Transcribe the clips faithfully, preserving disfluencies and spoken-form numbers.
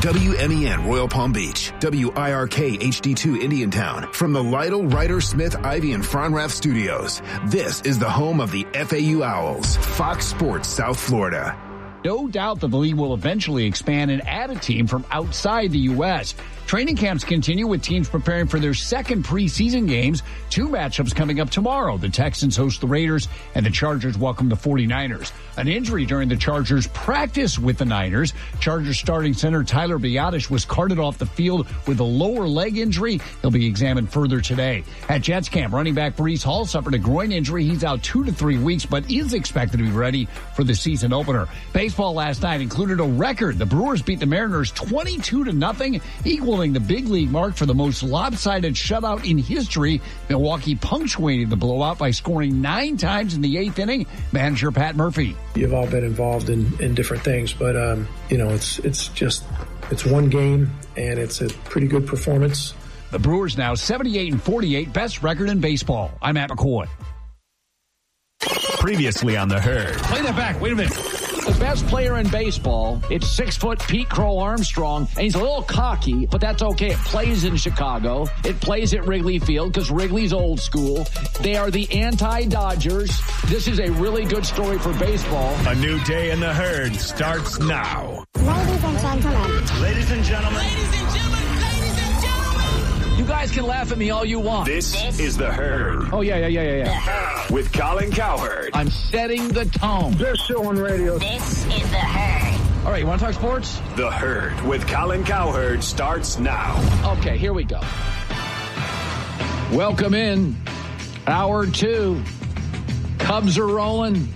W M E N Royal Palm Beach, W I R K H D two Indiantown. From the Lytle, Ryder, Smith, Ivy, and Fronrath studios, this is the home of the F A U Owls, Fox Sports South Florida. No doubt that the league will eventually expand and add a team from outside the U S Training camps continue with teams preparing for their second preseason games. Two matchups coming up tomorrow. The Texans host the Raiders, and the Chargers welcome the forty-niners. An injury during the Chargers' practice with the Niners. Chargers starting center Tyler Biadasz was carted off the field with a lower leg injury. He'll be examined further today. At Jets camp, running back Breece Hall suffered a groin injury. He's out two to three weeks, but is expected to be ready for the season opener. Baseball last night included a record. The Brewers beat the Mariners twenty-two to nothing, equaling the big league mark for the most lopsided shutout in history. Milwaukee punctuated the blowout by scoring nine times in the eighth inning. Manager Pat Murphy. You've all been involved in, in different things, but, um, you know, it's it's just, it's one game, and it's a pretty good performance. The Brewers now seventy-eight and forty-eight, best record in baseball. I'm Matt McCoy. Previously on The Herd. Play that back. Wait a minute. The best player in baseball, it's six-foot Pete Crow Armstrong, and he's a little cocky, but that's okay. It plays in Chicago. It plays at Wrigley Field because Wrigley's old school. They are the anti-Dodgers. This is a really good story for baseball. A new day in The Herd starts now. Ladies and gentlemen. Ladies and gentlemen. Ladies and gentlemen. Ladies and gentlemen. You guys can laugh at me all you want. This, this is The Herd. Oh, yeah, yeah, yeah, yeah, yeah. With Colin Cowherd. I'm setting the tone. Best show on radio. This is The Herd. All right, you want to talk sports? The Herd with Colin Cowherd starts now. Okay, here we go. Welcome in. Hour two. Cubs are rolling.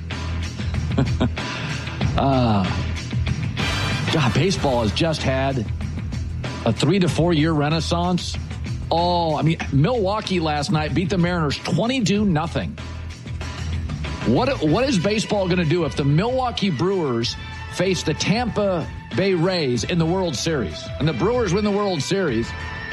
uh, God, baseball has just had a three to four year renaissance. Oh, I mean, Milwaukee last night beat the Mariners twenty-two nothing. What what is baseball going to do if the Milwaukee Brewers face the Tampa Bay Rays in the World Series? And the Brewers win the World Series,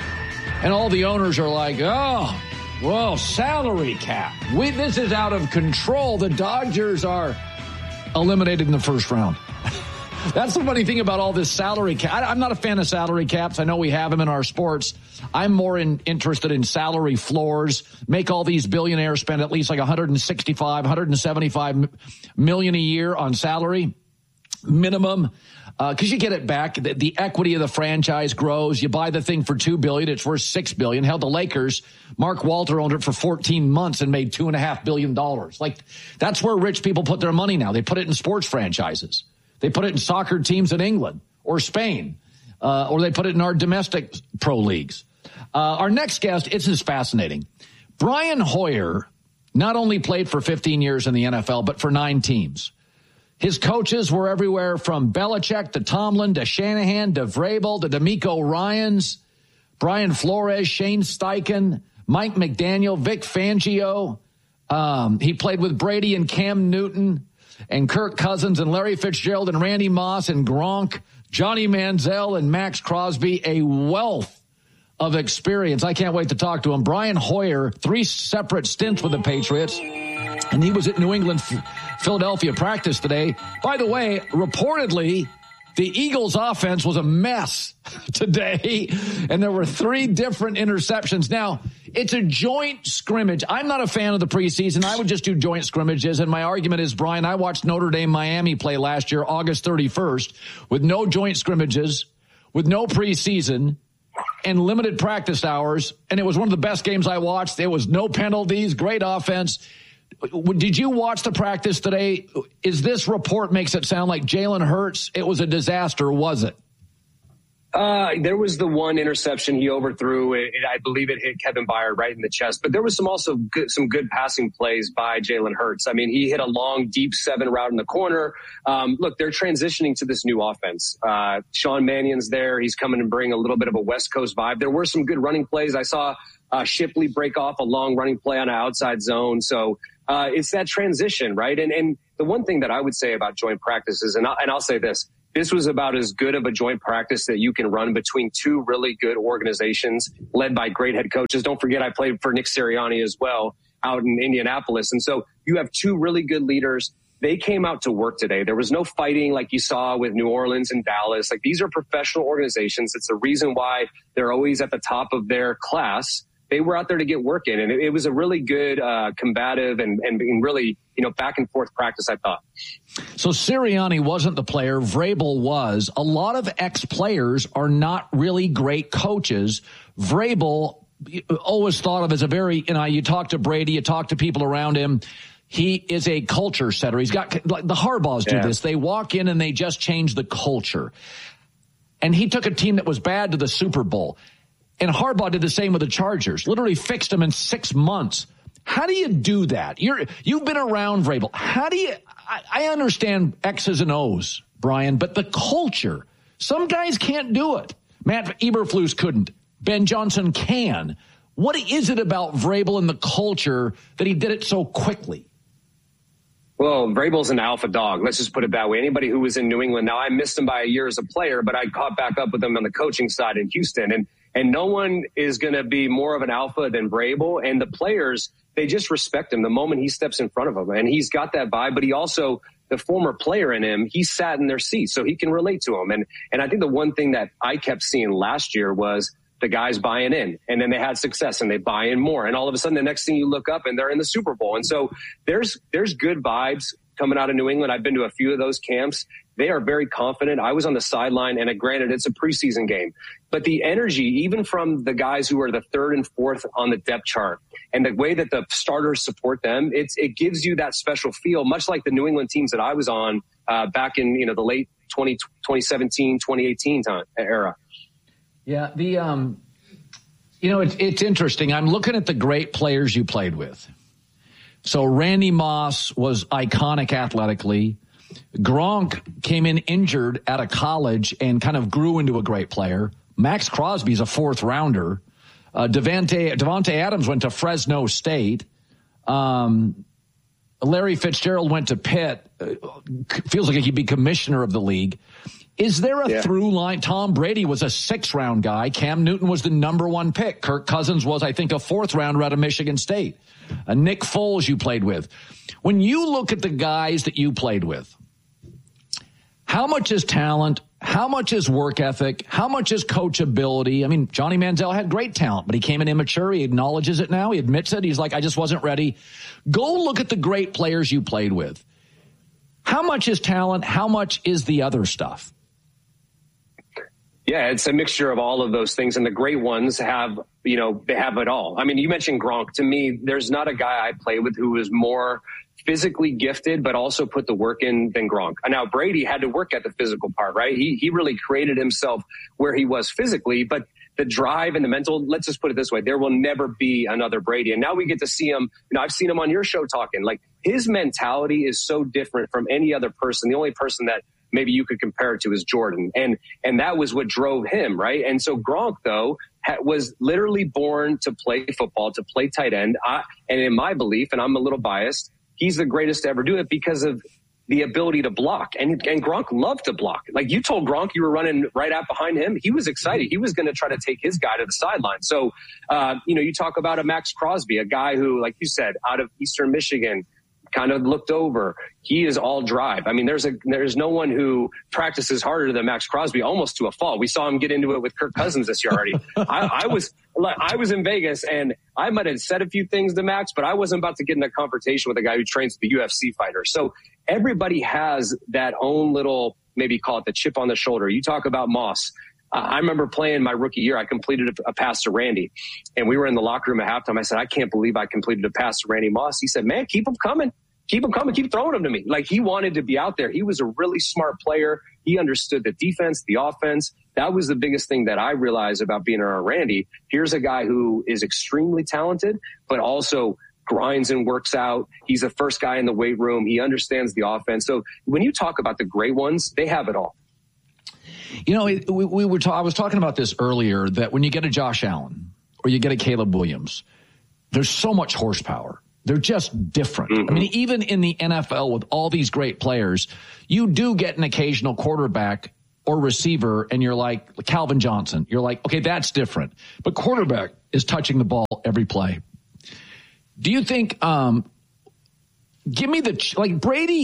and all the owners are like, oh, well, salary cap. We, this is out of control. The Dodgers are eliminated in the first round. That's the funny thing about all this salary cap. I, I'm not a fan of salary caps. I know we have them in our sports. I'm more in, interested in salary floors. Make all these billionaires spend at least like one hundred sixty-five, one hundred seventy-five million a year on salary minimum. Uh, cause you get it back. The, the equity of the franchise grows. You buy the thing for two billion. It's worth six billion. Hell, the Lakers, Mark Walter owned it for fourteen months and made two and a half billion dollars. Like that's where rich people put their money now. They put it in sports franchises. They put it in soccer teams in England or Spain, uh, or they put it in our domestic pro leagues. Uh, our next guest, it's just fascinating. Brian Hoyer not only played for fifteen years in the N F L, but for nine teams. His coaches were everywhere from Belichick to Tomlin to Shanahan to Vrabel to D'Amico Ryans, Brian Flores, Shane Steichen, Mike McDaniel, Vic Fangio. Um, he played with Brady and Cam Newton and Kirk Cousins and Larry Fitzgerald and Randy Moss and Gronk, Johnny Manziel and Max Crosby, a wealth of experience. I can't wait to talk to him. Brian Hoyer, three separate stints with the Patriots, and he was at New England, Philadelphia practice today. By the way, reportedly, the Eagles offense was a mess today, and there were three different interceptions. Now, it's a joint scrimmage. I'm not a fan of the preseason. I would just do joint scrimmages, and my argument is, Brian, I watched Notre Dame Miami play last year, August thirty-first, with no joint scrimmages, with no preseason, and limited practice hours, and it was one of the best games I watched. There was no penalties, great offense. Did you watch the practice today? Is this report makes it sound like Jalen Hurts, it was a disaster, was it? Uh, there was the one interception he overthrew. It, it, I believe it hit Kevin Byard right in the chest. But there was some also good, some good passing plays by Jalen Hurts. I mean, he hit a long, deep seven route in the corner. Um, look, they're transitioning to this new offense. Uh, Sean Mannion's there. He's coming and bring a little bit of a West Coast vibe. There were some good running plays. I saw uh, Shipley break off a long running play on an outside zone. So uh, it's that transition, right? And and the one thing that I would say about joint practices, and, I, and I'll say this, this was about as good of a joint practice that you can run between two really good organizations led by great head coaches. Don't forget, I played for Nick Sirianni as well out in Indianapolis. And so you have two really good leaders they came out to work today. There was no fighting like you saw with New Orleans and Dallas. Like, these are professional organizations. It's the reason why they're always at the top of their class. They were out there to get work in, and it, it was a really good, uh, combative and, and, and really, you know, back and forth practice, I thought. So Sirianni wasn't the player. Vrabel was. A lot of ex-players are not really great coaches. Vrabel, always thought of as a very, you know, you talk to Brady, you talk to people around him. He is a culture setter. He's got, like, the Harbaughs do yeah. this. They walk in and they just change the culture. And he took a team that was bad to the Super Bowl. And Harbaugh did the same with the Chargers, literally fixed them in six months. How do you do that? You're, you've been around Vrabel. How do you, I, I understand X's and O's, Brian, but the culture, some guys can't do it. Matt Eberflus couldn't. Ben Johnson can. What is it about Vrabel and the culture that he did it so quickly? Well, Vrabel's an alpha dog. Let's just put it that way. Anybody who was in New England, now I missed him by a year as a player, but I caught back up with him on the coaching side in Houston. And And no one is going to be more of an alpha than Vrabel. And the players, they just respect him the moment he steps in front of them. And he's got that vibe, but he also, the former player in him, he sat in their seat, so he can relate to them. And and I think the one thing that I kept seeing last year was the guys buying in, and then they had success and they buy in more. And all of a sudden, the next thing you look up and they're in the Super Bowl. And so there's there's good vibes coming out of New England. I've been to a few of those camps. They are very confident. I was on the sideline, and granted, it's a preseason game. But the energy, even from the guys who are the third and fourth on the depth chart, and the way that the starters support them, it's it gives you that special feel, much like the New England teams that I was on uh, back in you know the late twenty, twenty seventeen, twenty eighteen time era. Yeah, the um, you know, it's it's interesting. I'm looking at the great players you played with. So Randy Moss was iconic athletically. Gronk came in injured out of college and kind of grew into a great player. Max Crosby's a fourth rounder. Uh, Devante, Devontae Adams went to Fresno State. Um, Larry Fitzgerald went to Pitt. Uh, feels like he'd be commissioner of the league. Is there a yeah. through line? Tom Brady was a six round guy. Cam Newton was the number one pick. Kirk Cousins was, I think, a fourth rounder out of Michigan State. Uh, Nick Foles you played with. When you look at the guys that you played with, how much is talent? How much is work ethic? How much is coachability? I mean, Johnny Manziel had great talent, but he came in immature. He acknowledges it now. He admits it. He's like, I just wasn't ready. Go look at the great players you played with. How much is talent? How much is the other stuff? Yeah, it's a mixture of all of those things. And the great ones have, you know, they have it all. I mean, you mentioned Gronk. To me, there's not a guy I play with who is more physically gifted, but also put the work in than Gronk. Now, Brady had to work at the physical part, right? He he really created himself where he was physically, but the drive and the mental, let's just put it this way, there will never be another Brady. And now we get to see him, you know, I've seen him on your show talking, like his mentality is so different from any other person. The only person that maybe you could compare it to is Jordan. And, and that was what drove him, right? And so Gronk, though, ha- was literally born to play football, to play tight end. I, and in my belief, and I'm a little biased, he's the greatest to ever do it because of the ability to block. And, and Gronk loved to block. Like you told Gronk you were running right out behind him. He was excited. He was going to try to take his guy to the sideline. So, uh, you know, you talk about a Max Crosby, a guy who, like you said, out of Eastern Michigan, kind of looked over. He is all drive. I mean, there's a there's no one who practices harder than Max Crosby, almost to a fault. We saw him get into it with Kirk Cousins this year already. I, I was I was in Vegas, and I might have said a few things to Max, but I wasn't about to get in a confrontation with a guy who trains with the U F C fighter. So everybody has that own little, maybe call it the chip on the shoulder. You talk about Moss. Uh, I remember playing my rookie year. I completed a, a pass to Randy, and we were in the locker room at halftime. I said, I can't believe I completed a pass to Randy Moss. He said, man, keep them coming. Keep him coming. Keep throwing them to me. Like he wanted to be out there. He was a really smart player. He understood the defense, the offense. That was the biggest thing that I realized about being around Randy. Here's a guy who is extremely talented, but also grinds and works out. He's the first guy in the weight room. He understands the offense. So when you talk about the great ones, they have it all. You know, we, we were. Ta- I was talking about this earlier. That when you get a Josh Allen or you get a Caleb Williams, there's so much horsepower. They're just different. Mm-hmm. I mean, even in the N F L with all these great players, you do get an occasional quarterback or receiver, and you're like Calvin Johnson. You're like, okay, that's different. But quarterback is touching the ball every play. Do you think? Um, give me the like Brady.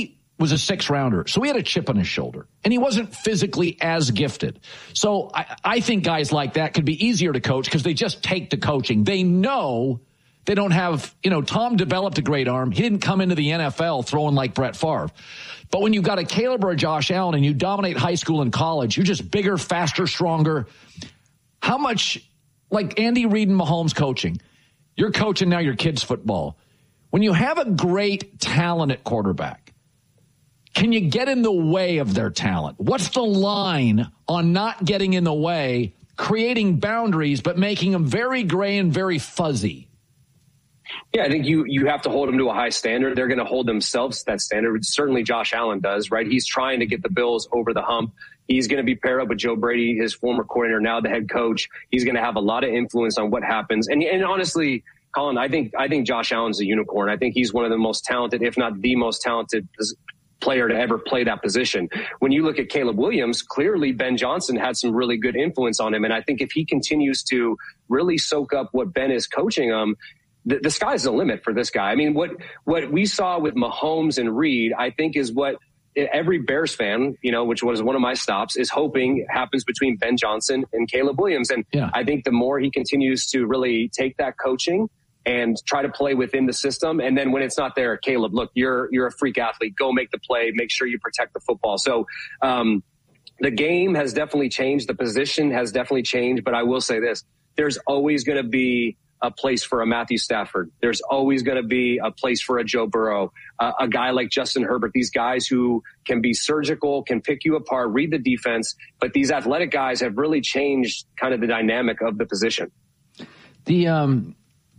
was a six rounder. So he had a chip on his shoulder and he wasn't physically as gifted. So I, I think guys like that could be easier to coach because they just take the coaching. They know they don't have, you know, Tom developed a great arm. He didn't come into the N F L throwing like Brett Favre. But when you've got a Caleb or a Josh Allen and you dominate high school and college, you're just bigger, faster, stronger. How much, like Andy Reid and Mahomes coaching, you're coaching now your kids' football. When you have a great talent at quarterback, can you get in the way of their talent? What's the line on not getting in the way, creating boundaries, but making them very gray and very fuzzy? Yeah, I think you you have to hold them to a high standard. They're going to hold themselves to that standard. Certainly Josh Allen does, right? He's trying to get the Bills over the hump. He's going to be paired up with Joe Brady, his former coordinator, now the head coach. He's going to have a lot of influence on what happens. And, and honestly, Colin, I think I think Josh Allen's a unicorn. I think he's one of the most talented, if not the most talented player to ever play that position. When you look at Caleb Williams, clearly Ben Johnson had some really good influence on him. And I think if he continues to really soak up what Ben is coaching him, the, the sky's the limit for this guy. I mean, what what we saw with Mahomes and Reed, I think is what every Bears fan, you know, which was one of my stops, is hoping happens between Ben Johnson and Caleb Williams. And yeah. I think the more he continues to really take that coaching and try to play within the system. And then when it's not there, Caleb, look, you're you're a freak athlete. Go make the play. Make sure you protect the football. So um, the game has definitely changed. The position has definitely changed. But I will say this. There's always going to be a place for a Matthew Stafford. There's always going to be a place for a Joe Burrow, uh, a guy like Justin Herbert, these guys who can be surgical, can pick you apart, read the defense. But these athletic guys have really changed kind of the dynamic of the position. The um,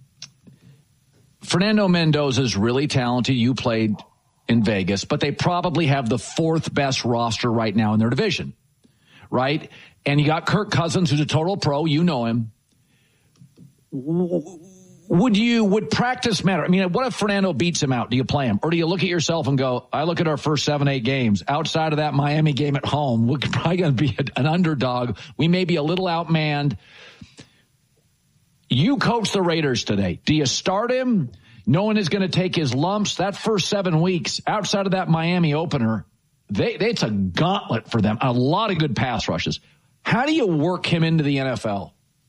Fernando Mendoza is really talented. You played in Vegas, but they probably have the fourth best roster right now in their division, right? And you got Kirk Cousins, who's a total pro. You know him. Would you, would practice matter? I mean, what if Fernando beats him out? Do you play him? Or do you look at yourself and go, I look at our first seven, eight games. Outside of that Miami game at home, we're probably going to be an underdog. We may be a little outmanned. You coach the Raiders today. Do you start him knowing he's going to take his lumps? That first seven weeks, outside of that Miami opener, they, they it's a gauntlet for them. A lot of good pass rushes. How do you work him into the N F L?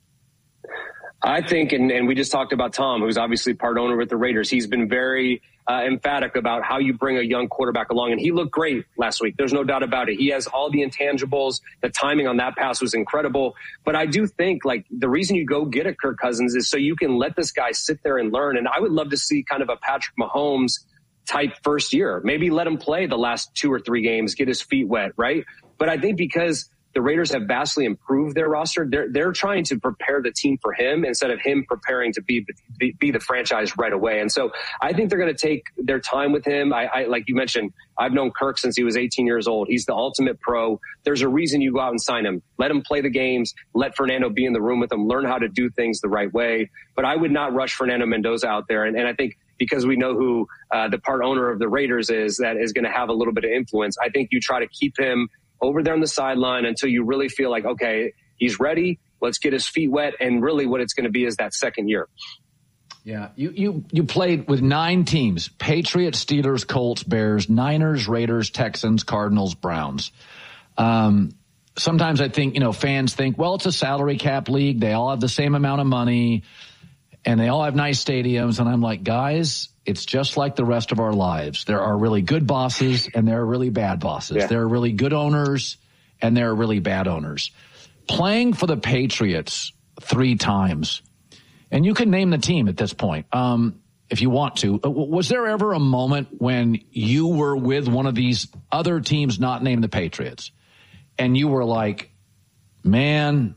I think, and, and we just talked about Tom, who's obviously part owner with the Raiders. He's been very uh, emphatic about how you bring a young quarterback along, and he looked great last week. There's no doubt about it. He has all the intangibles. The timing on that pass was incredible. But I do think, like, the reason you go get a Kirk Cousins is so you can let this guy sit there and learn. And I would love to see kind of a Patrick Mahomes type first year. Maybe let him play the last two or three games, get his feet wet, right? But I think because the Raiders have vastly improved their roster, They're they're trying to prepare the team for him instead of him preparing to be the, be the franchise right away. And so I think they're going to take their time with him. I, I like you mentioned, I've known Kirk since he was eighteen years old. He's the ultimate pro. There's a reason you go out and sign him. Let him play the games. Let Fernando be in the room with him. Learn how to do things the right way. But I would not rush Fernando Mendoza out there. And, and I think because we know who uh, the part owner of the Raiders is that is going to have a little bit of influence, I think you try to keep him over there on the sideline until you really feel like, okay, he's ready. Let's get his feet wet. And really what it's going to be is that second year. Yeah. You, you, you played with nine teams: Patriots, Steelers, Colts, Bears, Niners, Raiders, Texans, Cardinals, Browns. Um, sometimes I think, you know, fans think, well, it's a salary cap league. They all have the same amount of money and they all have nice stadiums. And I'm like, guys, it's just like the rest of our lives. There are really good bosses and there are really bad bosses. Yeah. There are really good owners and there are really bad owners. Playing for the Patriots three times, and you can name the team at this point um, if you want to. Was there ever a moment when you were with one of these other teams not named the Patriots and you were like, man,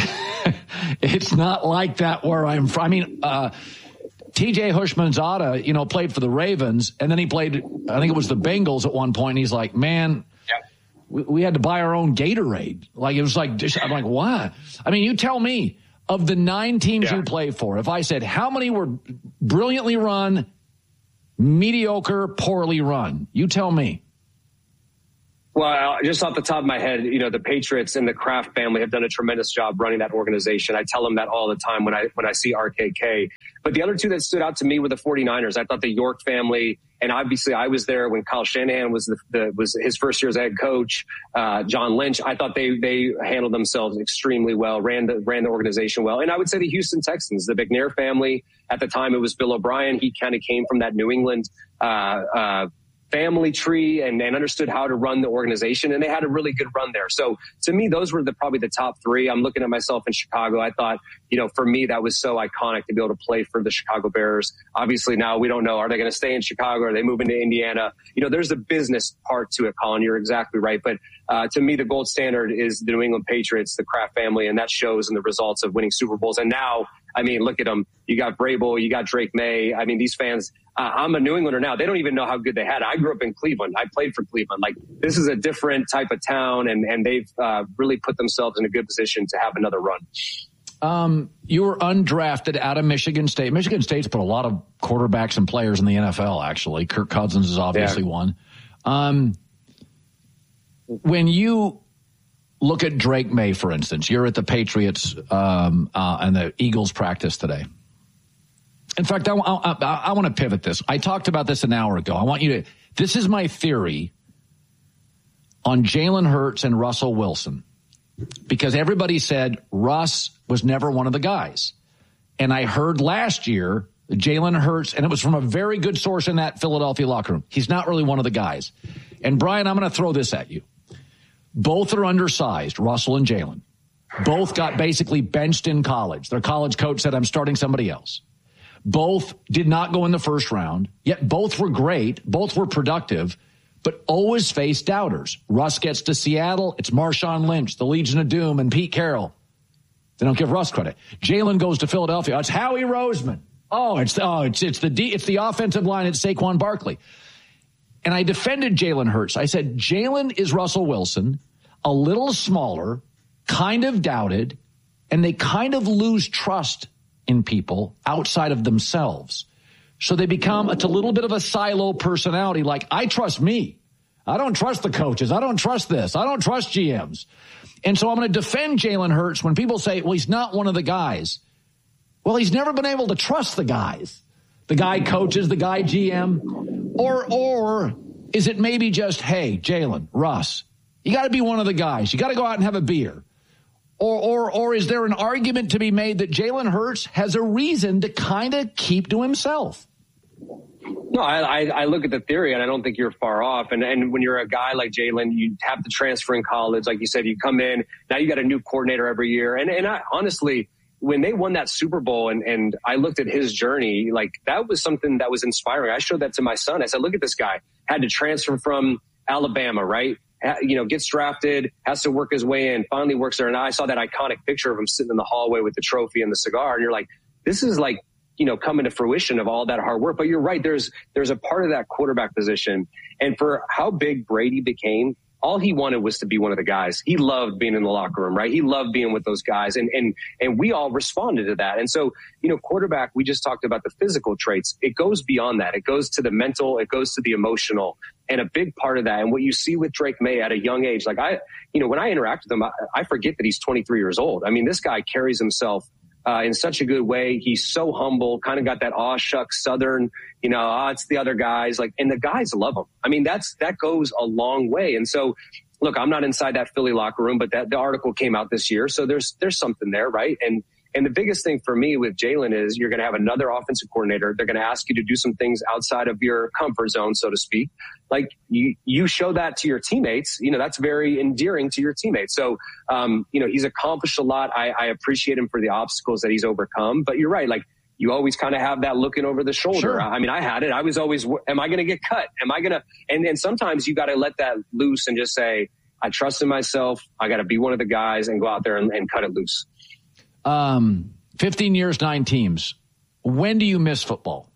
it's not like that where I'm from? I mean, uh, T J Houshmandzadeh, you know, played for the Ravens, and then he played, I think it was the Bengals at one point, and he's like, man, yeah. we, we had to buy our own Gatorade. Like, it was like, I'm like, what? I mean, you tell me, of the nine teams yeah. you play for, if I said, how many were brilliantly run, mediocre, poorly run? You tell me. Well, just off the top of my head, you know, the Patriots and the Kraft family have done a tremendous job running that organization. I tell them that all the time when I when I see R K K. But the other two that stood out to me were the 49ers. I thought the York family, and obviously I was there when Kyle Shanahan was the, the was his first year as head coach. Uh, John Lynch, I thought they they handled themselves extremely well, ran the ran the organization well. And I would say the Houston Texans, the McNair family. At the time, it was Bill O'Brien. He kind of came from that New England uh, uh, family tree and, and understood how to run the organization, and they had a really good run there. So to me, those were the probably the top three. I'm looking at myself in Chicago. I thought, you know, for me, that was so iconic to be able to play for the Chicago Bears. Obviously, now we don't know, are they going to stay in Chicago? Are they moving to Indiana? You know, there's a business part to it, Colin. You're exactly right. But uh, to me, the gold standard is the New England Patriots, the Kraft family, and that shows in the results of winning Super Bowls. And now, I mean, look at them. You got Vrabel, you got Drake May. I mean, these fans, uh, I'm a New Englander now. They don't even know how good they had. I grew up in Cleveland. I played for Cleveland. Like, this is a different type of town, and, and they've uh, really put themselves in a good position to have another run. Um, you were undrafted out of Michigan State. Michigan State's put a lot of quarterbacks and players in the N F L, actually. Kirk Cousins is obviously yeah. one. Um, when you look at Drake May, for instance, you're at the Patriots um, uh, and the Eagles practice today. In fact, I, I, I, I want to pivot this. I talked about this an hour ago. I want you to, this is my theory on Jalen Hurts and Russell Wilson, because everybody said Russ was never one of the guys. And I heard last year Jalen Hurts, and it was from a very good source in that Philadelphia locker room, he's not really one of the guys. And Brian, I'm going to throw this at you. Both are undersized, Russell and Jalen. Both got basically benched in college. Their college coach said, I'm starting somebody else. Both did not go in the first round, yet both were great. Both were productive, but always faced doubters. Russ gets to Seattle. It's Marshawn Lynch, the Legion of Doom, and Pete Carroll. They don't give Russ credit. Jalen goes to Philadelphia. It's Howie Roseman. Oh, it's oh, it's it's the D, it's the offensive line. It's Saquon Barkley. And I defended Jalen Hurts. I said Jalen is Russell Wilson, a little smaller, kind of doubted, and they kind of lose trust in people outside of themselves. So they become a, a little bit of a silo personality. Like, I trust me. I don't trust the coaches. I don't trust this. I don't trust G Ms. And so I'm going to defend Jalen Hurts when people say, well, he's not one of the guys. Well, he's never been able to trust the guys. The guy coaches, the guy G M. Or, or is it maybe just, hey, Jalen, Russ, you got to be one of the guys. You got to go out and have a beer. Or, or, or is there an argument to be made that Jalen Hurts has a reason to kind of keep to himself? No, I, I, I look at the theory, and I don't think you're far off. And, and when you're a guy like Jalen, you have to transfer in college. Like you said, you come in, now you got a new coordinator every year. And, and I, honestly, when they won that Super Bowl and, and I looked at his journey, like, that was something that was inspiring. I showed that to my son. I said, look at this guy. Had to transfer from Alabama, right? You know, gets drafted, has to work his way in, finally works there. And I saw that iconic picture of him sitting in the hallway with the trophy and the cigar. And you're like, this is like, you know, coming to fruition of all that hard work. But you're right. There's, there's a part of that quarterback position. And for how big Brady became, all he wanted was to be one of the guys. He loved being in the locker room, right? He loved being with those guys. And, and, and we all responded to that. And so, you know, quarterback, we just talked about the physical traits. It goes beyond that. It goes to the mental. It goes to the emotional. And a big part of that, and what you see with Drake May at a young age, like I, you know, when I interact with him, I, I forget that he's twenty-three years old. I mean, this guy carries himself uh, in such a good way. He's so humble, kind of got that aw shucks Southern, you know, ah, it's the other guys. Like, and the guys love him. I mean, that's, that goes a long way. And so, look, I'm not inside that Philly locker room, but that the article came out this year. So there's, there's something there, right? And, And the biggest thing for me with Jalen is you're going to have another offensive coordinator. They're going to ask you to do some things outside of your comfort zone, so to speak. Like, you, you show that to your teammates. You know, that's very endearing to your teammates. So, um, you know, he's accomplished a lot. I, I appreciate him for the obstacles that he's overcome. But you're right. Like, you always kind of have that looking over the shoulder. Sure. I mean, I had it. I was always, am I going to get cut? Am I going to? And then sometimes you got to let that loose and just say, I trust in myself. I got to be one of the guys and go out there and, and cut it loose. Um, fifteen years, nine teams. When do you miss football?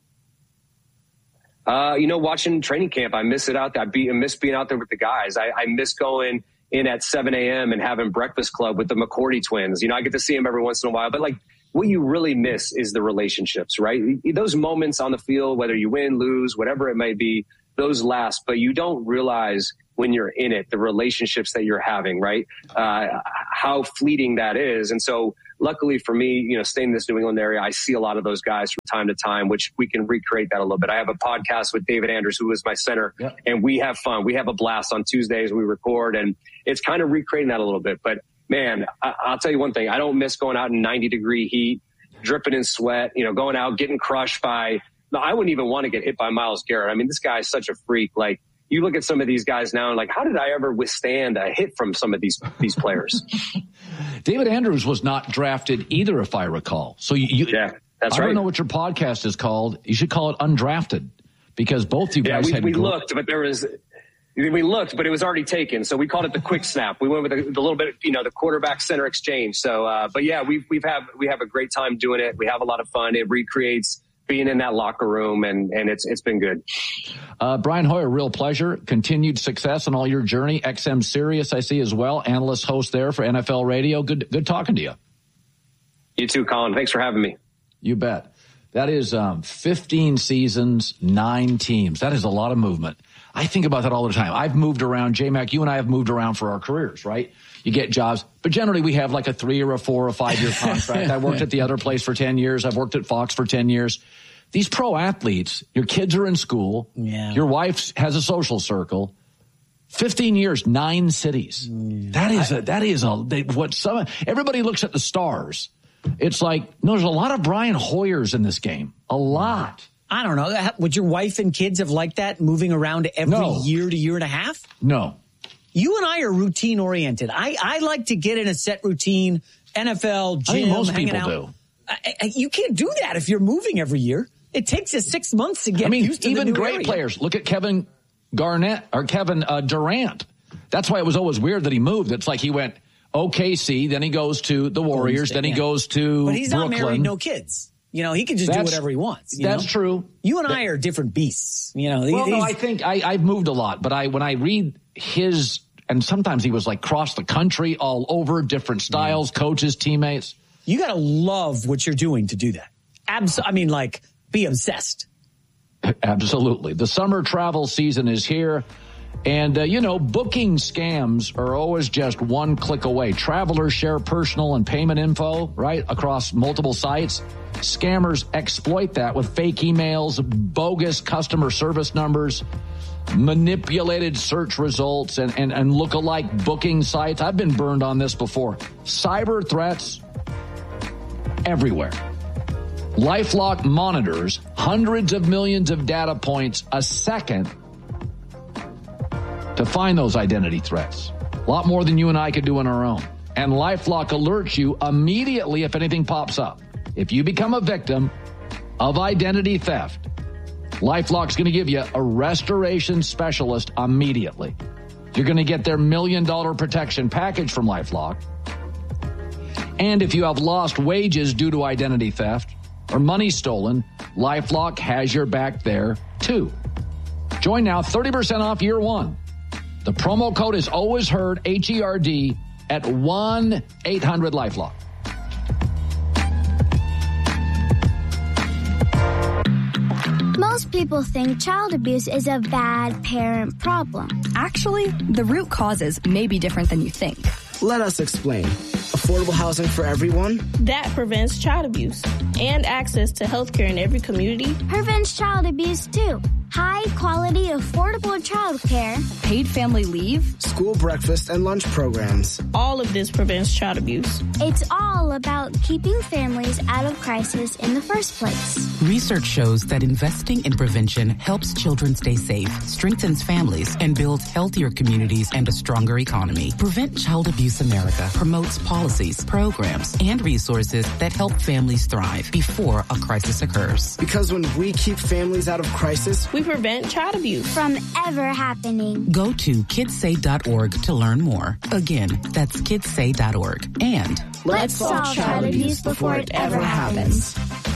Uh, you know, watching training camp, I miss it out there. I, be, I miss being out there with the guys. I, I miss going in at seven a.m. and having breakfast club with the McCourty twins. You know, I get to see them every once in a while, but like, what you really miss is the relationships, right? Those moments on the field, whether you win, lose, whatever it may be, those last, but you don't realize when you're in it, the relationships that you're having, right? Uh, how fleeting that is. And so luckily for me, you know, staying in this New England area, I see a lot of those guys from time to time, which we can recreate that a little bit. I have a podcast with David Andrews, who is my center, yep. and we have fun. We have a blast on Tuesdays. We record, and it's kind of recreating that a little bit. But man, I, I'll tell you one thing. I don't miss going out in ninety degree heat, dripping in sweat, you know, going out, getting crushed by, no, I wouldn't even want to get hit by Myles Garrett. I mean, this guy is such a freak. Like, you look at some of these guys now and like, how did I ever withstand a hit from some of these, these players? David Andrews was not drafted either, if I recall. So you, you yeah, that's I right. don't know what your podcast is called. You should call it Undrafted, because both you guys yeah, we, had. we gro- looked, but there was, we looked, but it was already taken. So we called it the quick snap. We went with the, the little bit, you know, the quarterback center exchange. So, uh, but yeah, we've, we've have, we have a great time doing it. We have a lot of fun. It recreates being in that locker room, and, and it's, it's been good. Uh, Brian Hoyer, real pleasure. Continued success on all your journey. X M Sirius, I see as well. Analyst host there for N F L Radio. Good, good talking to you. You too, Colin. Thanks for having me. You bet. That is um, fifteen seasons, nine teams. That is a lot of movement. I think about that all the time. I've moved around. J-Mac, you and I have moved around for our careers, right? You get jobs, but generally we have like a three or a four or five year contract. I worked at the other place for ten years. I've worked at Fox for ten years. These pro athletes, your kids are in school. Yeah. Your wife has a social circle. fifteen years, nine cities. Mm. That is a, that is a, they, what some, everybody looks at the stars. It's like, no, there's a lot of Brian Hoyers in this game. A lot. I don't know. Would your wife and kids have liked that, moving around every no. year to year and a half? No. You and I are routine oriented. I, I like to get in a set routine, N F L, gym, I think most hanging people out. do. I, I, you can't do that if you're moving every year. It takes you six months to get I mean, used to even the new great area. players. Look at Kevin Garnett or Kevin uh, Durant. That's why it was always weird that he moved. It's like he went O K C, then he goes to the Warriors, State, then he yeah. goes to But he's Brooklyn. not married, no kids. You know, he can just that's, do whatever he wants. You that's know? true. You and I are different beasts. You know, well, no, I think I, I've moved a lot, but I when I read his, and sometimes he was like cross the country, all over, different styles, yeah. coaches, teammates. You got to love what you're doing to do that. Abs- I mean, like, be obsessed. Absolutely. The summer travel season is here. And, uh, you know, booking scams are always just one click away. Travelers share personal and payment info, right, across multiple sites. Scammers exploit that with fake emails, bogus customer service numbers, manipulated search results, and, and, and look-alike booking sites. I've been burned on this before. Cyber threats everywhere. LifeLock monitors hundreds of millions of data points a second to find those identity threats. A lot more than you and I could do on our own. And LifeLock alerts you immediately if anything pops up. If you become a victim of identity theft, LifeLock's going to give you a restoration specialist immediately. You're going to get their million dollar protection package from LifeLock. And if you have lost wages due to identity theft or money stolen, LifeLock has your back there too. Join now, thirty percent off year one. The promo code is always heard, H E R D, at one eight hundred LifeLock. Most people think child abuse is a bad parent problem. Actually, the root causes may be different than you think. Let us explain. Affordable housing for everyone? That prevents child abuse and access to health care in every community. Prevents child abuse, too. High quality, affordable child care. Paid family leave. School breakfast and lunch programs. All of this prevents child abuse. It's all about keeping families out of crisis in the first place. Research shows that investing in prevention helps children stay safe, strengthens families, and builds healthier communities and a stronger economy. Prevent Child Abuse America promotes policies, programs, and resources that help families thrive before a crisis occurs. Because when we keep families out of crisis, we prevent child abuse from ever happening. Go to kids say dot org to learn more. Again, that's kids say dot org. And let's, let's solve child, child abuse before it ever happens.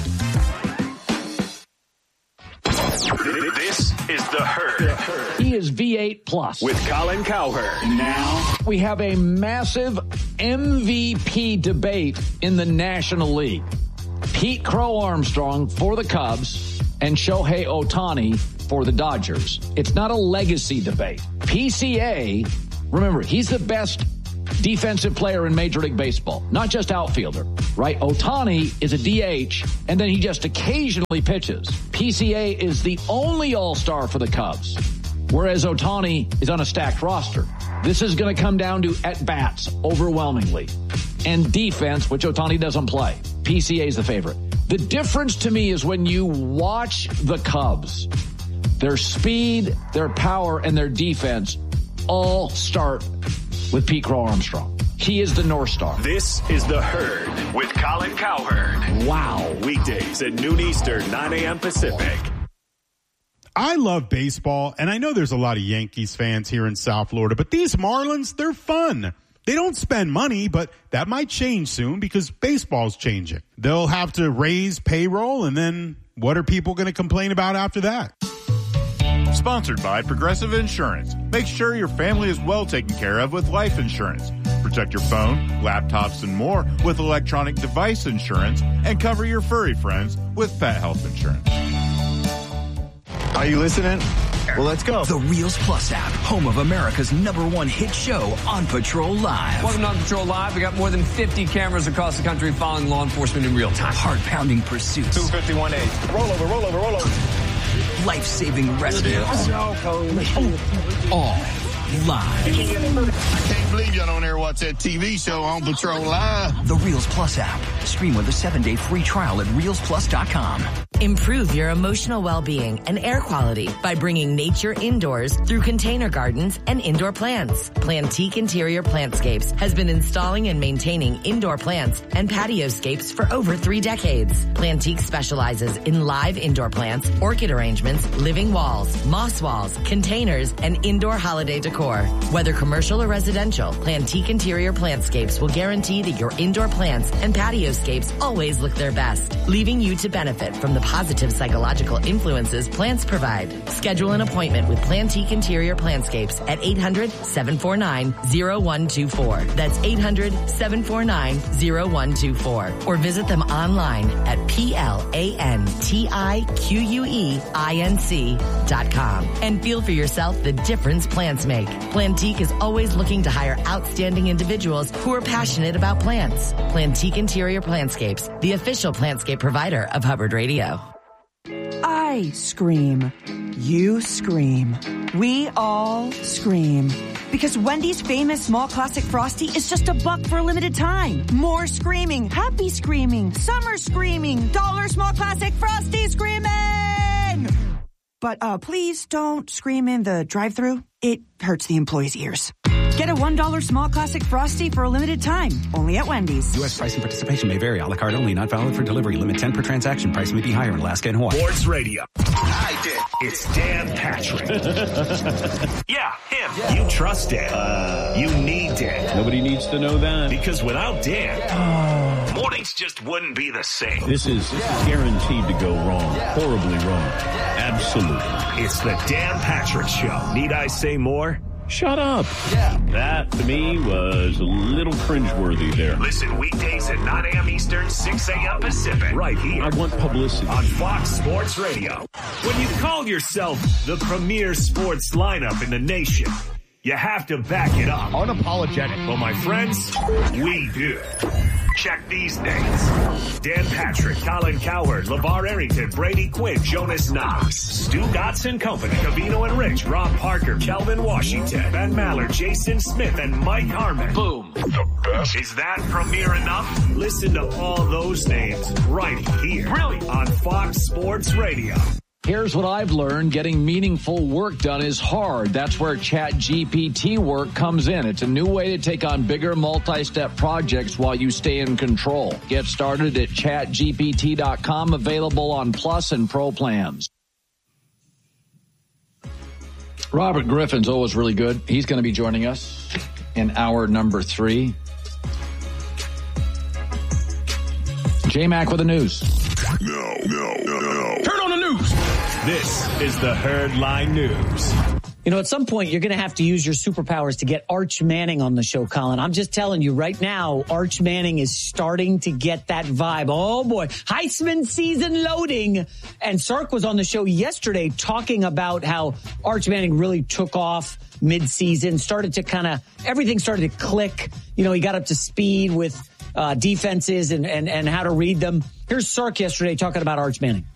This is The Herd. He is V eight Plus. With Colin Cowherd. Now, we have a massive M V P debate in the National League. Pete Crow Armstrong for the Cubs and Shohei Ohtani for the Dodgers. It's not a legacy debate. P C A, remember, he's the best defensive player in Major League Baseball, not just outfielder, right? Ohtani is a D H, and then he just occasionally pitches. P C A is the only all-star for the Cubs, whereas Ohtani is on a stacked roster. This is going to come down to at-bats overwhelmingly, and defense, which Ohtani doesn't play. P C A is the favorite. The difference to me is when you watch the Cubs, their speed, their power, and their defense all start with Pete Crow Armstrong. He is the North Star. This is The Herd with Colin Cowherd. Wow. Weekdays at noon Eastern, nine a.m. Pacific. I love baseball, and I know there's a lot of Yankees fans here in South Florida, but these Marlins, they're fun. They don't spend money, but that might change soon because baseball's changing. They'll have to raise payroll, and then what are people going to complain about after that? Sponsored by Progressive Insurance. Make sure your family is well taken care of with life insurance. Protect your phone, laptops, and more with electronic device insurance, and cover your furry friends with pet health insurance. Are you listening? Well, let's go. The Reels Plus app, home of America's number one hit show, On Patrol Live. Welcome to On Patrol Live. We got more than fifty cameras across the country following law enforcement in real time. Heart-pounding pursuits. two fifty-one A. Roll over, roll over, roll over. Life-saving rescues. All live. I can't believe y'all don't ever watch that T V show On Patrol Live. The Reels Plus app. Stream with a seven-day free trial at reels plus dot com. Improve your emotional well-being and air quality by bringing nature indoors through container gardens and indoor plants. Plantique Interior Plantscapes has been installing and maintaining indoor plants and patioscapes for over three decades. Plantique specializes in live indoor plants, orchid arrangements, living walls, moss walls, containers, and indoor holiday decor. Whether commercial or residential, Plantique Interior Plantscapes will guarantee that your indoor plants and patioscapes always look their best, leaving you to benefit from the positive psychological influences plants provide. Schedule an appointment with Plantique Interior Plantscapes at eight hundred, seven four nine, zero one two four. That's eight hundred, seven four nine, zero one two four. Or visit them online at P L A N T I Q U E I N C dot com and feel for yourself the difference plants make. Plantique is always looking to hire outstanding individuals who are passionate about plants. Plantique Interior Plantscapes, the official plantscape provider of Hubbard Radio. I scream. You scream. We all scream. Because Wendy's famous small classic Frosty is just a buck for a limited time. More screaming. Happy screaming. Summer screaming. Dollar small classic Frosty screaming! But uh, please don't scream in the drive-thru. It hurts the employees' ears. Get a one dollar small classic Frosty for a limited time. Only at Wendy's. U S price and participation may vary. A la carte only. Not valid for delivery. Limit ten per transaction. Price may be higher in Alaska and Hawaii. Sports Radio. I did. It's Dan Patrick. Yeah, him. Yeah. You trust Dan. Uh, you need Dan. Nobody needs to know that. Because without Dan, yeah. mornings just wouldn't be the same. This is yeah. guaranteed to go wrong. Yeah. Horribly wrong. Yeah. Absolutely. It's the Dan Patrick Show. Need I say more? Shut up. Yeah. That, to me, was a little cringeworthy there. Listen weekdays at nine a.m. Eastern, six a.m. Pacific. Right here. I want publicity. On Fox Sports Radio. When you call yourself the premier sports lineup in the nation, you have to back it up. Unapologetic. Well, my friends, we do. Check these names. Dan Patrick, Colin Cowherd, LeVar Arrington, Brady Quinn, Jonas Knox, Stu Gotson Company, Cavino and Rich, Rob Parker, Kelvin Washington, Ben Maller, Jason Smith, and Mike Harmon. Boom. The best. Is that premier enough? Listen to all those names right here. Really? On Fox Sports Radio. Here's what I've learned. Getting meaningful work done is hard. That's where Chat G P T work comes in. It's a new way to take on bigger multi-step projects while you stay in control. Get started at chat G P T dot com, available on Plus and Pro plans. Robert Griffin's always really good. He's going to be joining us in hour number three. J-Mac with the news. No, no, no, no. Turn on the news. This is the Herd Line News. You know, at some point, you're going to have to use your superpowers to get Arch Manning on the show, Colin. I'm just telling you right now, Arch Manning is starting to get that vibe. Oh, boy. Heisman season loading. And Sark was on the show yesterday talking about how Arch Manning really took off mid-season, started to kind of, everything started to click. You know, he got up to speed with uh, defenses and, and, and how to read them. Here's Sark yesterday talking about Arch Manning.